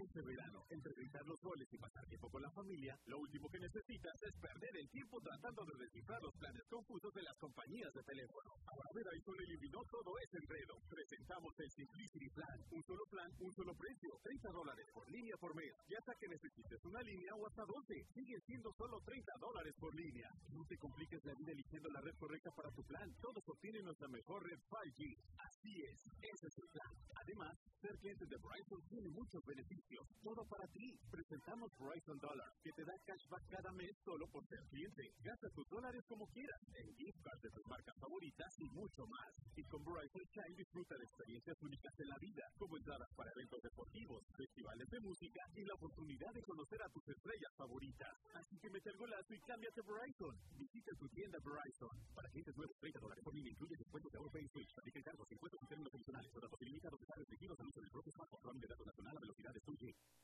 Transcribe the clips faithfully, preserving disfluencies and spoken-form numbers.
Este verano, entre gritar los goles y pasar tiempo con la familia, lo último que necesitas es perder el tiempo tratando de descifrar los planes confusos de las compañías de teléfono. Ahora Verizon eliminó todo ese enredo. Presentamos el Simplicity Plan. Un solo plan, un solo precio. treinta dólares por línea por mes. Y hasta que necesites una línea o hasta doce. Siguen siendo solo treinta dólares por línea. No te compliques la vida eligiendo la red correcta para tu plan. Todos obtienen nuestra mejor red cinco G. Así es, ese es el plan. Además, ser cliente de Verizon tiene muchos beneficios. Todo para ti. Presentamos Verizon Dollar, que te da cashback cada mes solo por ser cliente. Gasta tus dólares como quieras, en gift cards de tus marcas favoritas y mucho más. Y con Verizon Shine disfruta de experiencias únicas en la vida, como entradas para eventos deportivos, festivales de música y la oportunidad de conocer a tus estrellas favoritas. Así que mete el golazo y cámbiate a Verizon. Visita tu tienda Verizon. Para clientes nuevos, treinta dólares por línea incluye descuentos de ahorro en Switch. Aplica cargos, impuestos y términos adicionales. Los datos ilimitados están restringidos al uso del propio smartphone. Roaming de datos nacional a velocidades dos G.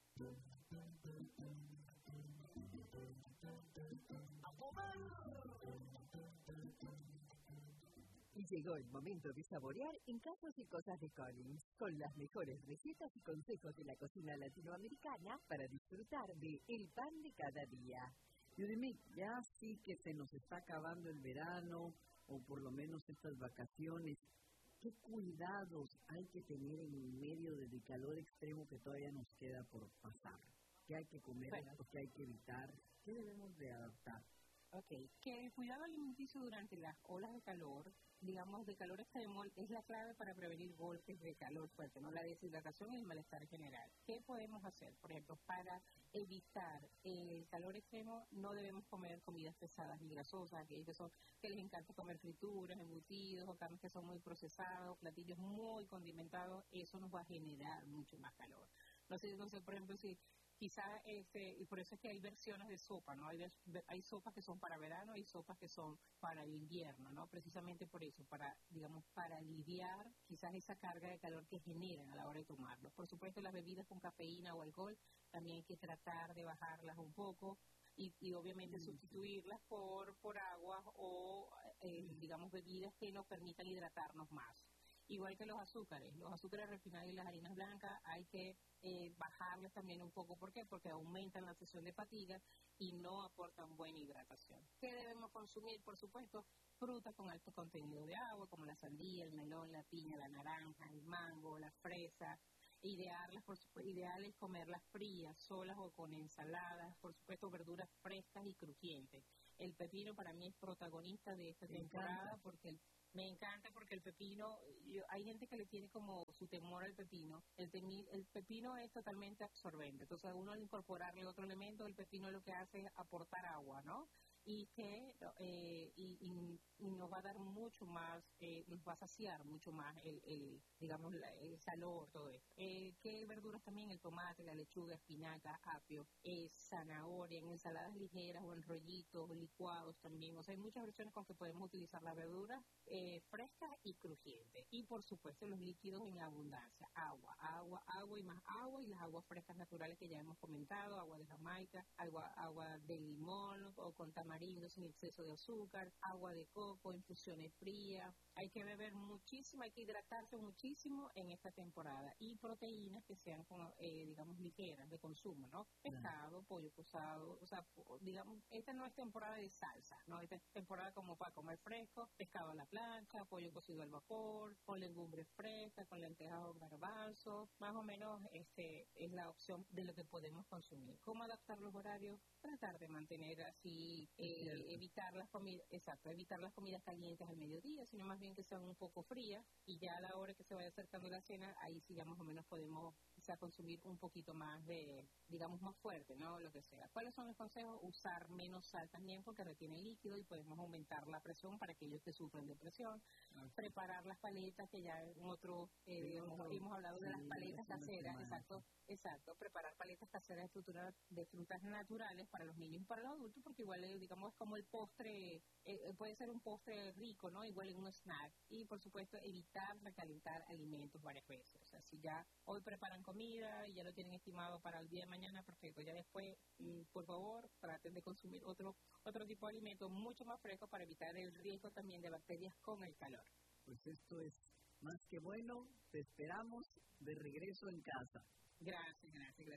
Y llegó el momento de saborear en Casos y Cosas de Collins, con las mejores recetas y consejos de la cocina latinoamericana para disfrutar de el pan de cada día. Yudimik, ya sí que se nos está acabando el verano, o por lo menos estas vacaciones. ¿Qué cuidados hay que tener en medio del calor extremo que todavía nos queda por pasar? ¿Qué hay que comer? Bueno. ¿Qué hay que evitar? ¿Qué debemos de adaptar? Ok, que el cuidado alimenticio durante las olas de calor, digamos de calor extremo, es la clave para prevenir golpes de calor fuerte, ¿no? La deshidratación y el malestar general. ¿Qué podemos hacer? Por ejemplo, para evitar el calor extremo, no debemos comer comidas pesadas y grasosas, aquellos que son que les encanta comer frituras, embutidos o carnes que son muy procesados, platillos muy condimentados, eso nos va a generar mucho más calor. No sé, no sé, por ejemplo, si quizás, este, y por eso es que hay versiones de sopa, ¿no? Hay, hay sopas que son para verano, hay sopas que son para el invierno, ¿no? Precisamente por eso, para, digamos, para aliviar quizás esa carga de calor que generan a la hora de tomarlo. Por supuesto, las bebidas con cafeína o alcohol, también hay que tratar de bajarlas un poco y, y obviamente sustituirlas por, por agua o, eh, digamos, bebidas que nos permitan hidratarnos más. Igual que los azúcares, los azúcares refinados y las harinas blancas hay que eh, bajarles también un poco. ¿Por qué? Porque aumentan la sensación de fatiga y no aportan buena hidratación. ¿Qué debemos consumir? Por supuesto, frutas con alto contenido de agua, como la sandía, el melón, la piña, la naranja, el mango, la fresa. Idearlas, por supuesto, ideal es comerlas frías, solas o con ensaladas, por supuesto, verduras frescas y crujientes. El pepino para mí es protagonista de esta Me temporada encanta. porque el Me encanta porque el pepino, yo, hay gente que le tiene como su temor al pepino. El, temi, el pepino es totalmente absorbente. Entonces, uno al incorporarle otro elemento, el pepino lo que hace es aportar agua, ¿no? Y que eh, y, y, y nos va a dar mucho más, eh, nos va a saciar mucho más el, el digamos, la, el calor, todo esto. Eh, ¿Qué verduras también? El tomate, la lechuga, espinaca, apio, eh, zanahoria, en ensaladas ligeras o en rollitos, licuados también. O sea, hay muchas versiones con que podemos utilizar la verdura eh, fresca y crujiente. Y por supuesto los líquidos en abundancia, agua, agua, agua y más agua, y las aguas frescas naturales que ya hemos comentado, agua de Jamaica, agua, agua de limón o con tamarindo sin exceso de azúcar, agua de coco, infusiones frías. Hay que beber muchísimo, hay que hidratarse muchísimo en esta temporada y proteínas que sean, eh, digamos, ligeras de consumo, ¿no? Pescado, pollo cocido, o sea, digamos, esta no es temporada de salsa, ¿no? Esta es temporada como para comer fresco, pescado a la plancha, pollo cocido al vapor, con legumbres frescas, con lentejas o garbanzos, más o menos este es la opción de lo que podemos consumir. ¿Cómo adaptar los horarios? Tratar de mantener así, eh, evitar las comidas, exacto, evitar las comidas calientes al mediodía, sino más bien que sean un poco frías, y ya a la hora que se vaya acercando la cena, ahí sí ya más o menos podemos quizá consumir un poquito más de, digamos, más fuerte, ¿no? Lo que sea. ¿Cuáles son los consejos? Usar menos sal también porque retiene líquido y podemos aumentar la presión para aquellos que sufren de presión. Okay. Preparar las paletas, que ya en otro, eh, digamos, otro, hemos hablado sí, de las paletas caseras, exacto, exacto, preparar paletas caseras de frutas, de frutas naturales para los niños y para los adultos, porque igual, digamos, es como el postre, eh, puede ser un postre rico, ¿no? Igual en un snack. Y, por supuesto, evitar recalentar alimentos varias veces. O sea, si ya hoy preparan comida y ya lo tienen estimado para el día de mañana, perfecto. Ya después, mm, por favor, traten de consumir otro otro tipo de alimento mucho más fresco para evitar el riesgo también de bacterias con el calor. Pues esto es más que bueno. Te esperamos de regreso en casa. Gracias, gracias, gracias.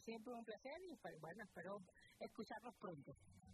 siempre un placer y pues, bueno, espero escucharlos pronto.